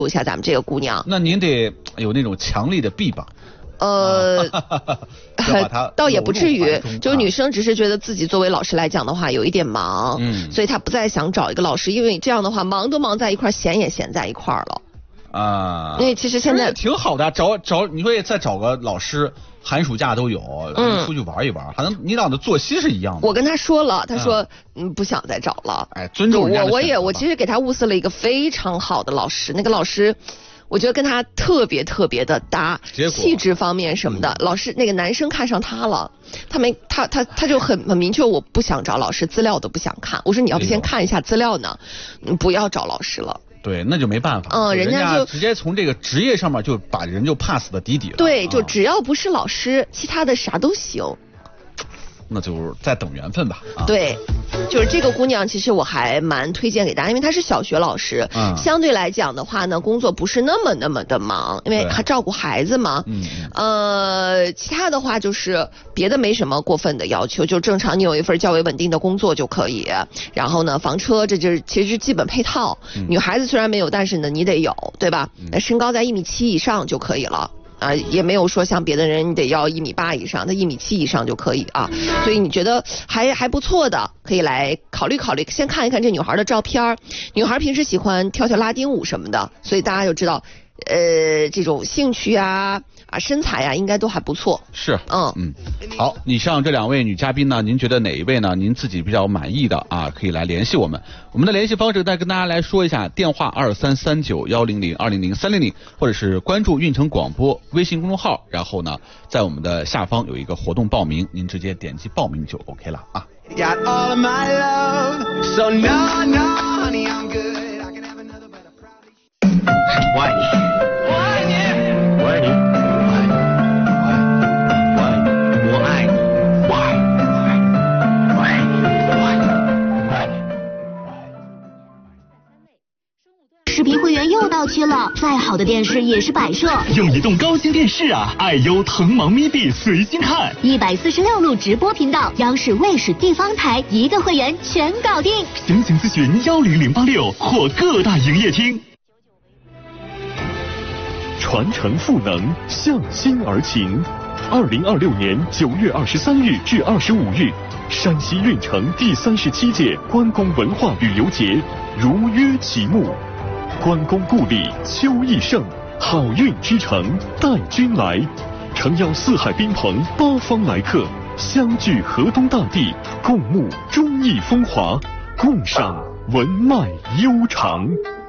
一下咱们这个姑娘。 那您得有那种强力的臂膀。 倒也不至于，就是女生只是觉得自己作为老师来讲的话有一点忙，所以她不再想找一个老师，因为这样的话忙都忙在一块，闲也闲在一块了。啊，因为其实现在挺好的，找你说也再找个老师，寒暑假都有，出去玩一玩，还能你俩的作息是一样的。 我跟他说了，他说不想再找了。 哎，尊重人家的选择。 我其实给他物色了一个非常好的老师，那个老师我觉得跟他特别的搭，气质方面什么的，老师那个男生看上他了，他就很明确，我不想找老师，资料都不想看。我说你要不先看一下资料呢，不要找老师了。 对，那就没办法。人家就直接从这个职业上面就把人就 pass 的底了。 对，就只要不是老师，其他的啥都行。 那就是再等缘分吧。 对，就是这个姑娘，其实我还蛮推荐给大家，因为她是小学老师，相对来讲的话呢，工作不是那么的忙，因为她照顾孩子嘛。其他的话就是别的没什么过分的要求，就正常你有一份较为稳定的工作就可以。然后呢，房车这就是其实基本配套。女孩子虽然没有，但是呢你得有，对吧？身高在1.7米以上就可以了。也没有说像别的人你得要1.8米以上，他1.7米以上就可以啊。所以你觉得还不错的，可以来考虑考虑。先看一看这女孩的照片，女孩平时喜欢跳拉丁舞什么的，所以大家就知道，这种兴趣身材应该都还不错。 是，好，以上这2位女嘉宾呢，您觉得哪一位呢？您自己比较满意的可以来联系我们。我们的联系方式再跟大家来说一下，电话23391002003000，或者是关注运城广播微信公众号，然后呢，在我们的下方有一个活动报名，您直接点击报名就 OK 了啊。 我爱你，我爱你，我爱你，我爱你，我爱你，我爱你，我爱你。 视频会员又到期了，再好的电视也是摆设。 用移动高清电视爱优腾芒咪币随心看 ，146路直播频道，央视、卫视、地方台一个会员全搞定。 详情咨询10086或各大营业厅。传承赋能，向心而勤。2026年9月23日至25日，山西运城第37届关公文化旅游节如约启幕。关公故里秋意盛，好运之城带君来。诚邀四海宾朋8方来客，相聚河东大地，共沐忠义风华，共赏文脉悠长。